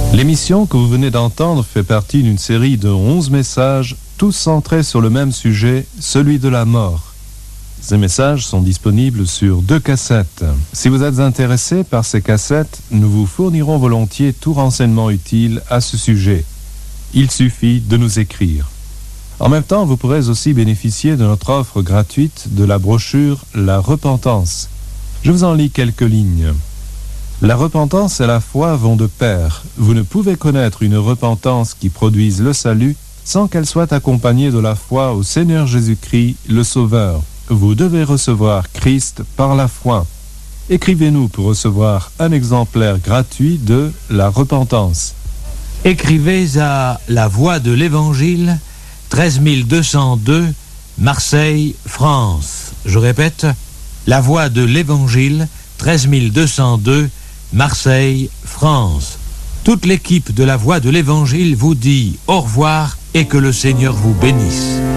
L'émission que vous venez d'entendre fait partie d'une série de 11 messages, tous centrés sur le même sujet, celui de la mort. Ces messages sont disponibles sur 2 cassettes. Si vous êtes intéressé par ces cassettes, nous vous fournirons volontiers tout renseignement utile à ce sujet. Il suffit de nous écrire. En même temps, vous pourrez aussi bénéficier de notre offre gratuite de la brochure « La repentance ». Je vous en lis quelques lignes. La repentance et la foi vont de pair. Vous ne pouvez connaître une repentance qui produise le salut sans qu'elle soit accompagnée de la foi au Seigneur Jésus-Christ, le Sauveur. Vous devez recevoir Christ par la foi. Écrivez-nous pour recevoir un exemplaire gratuit de La repentance. Écrivez à La Voix de l'Évangile, 13 202, Marseille, France. Je répète, La Voix de l'Évangile, 13 202, Marseille, France. Toute l'équipe de La Voix de l'Évangile vous dit au revoir et que le Seigneur vous bénisse.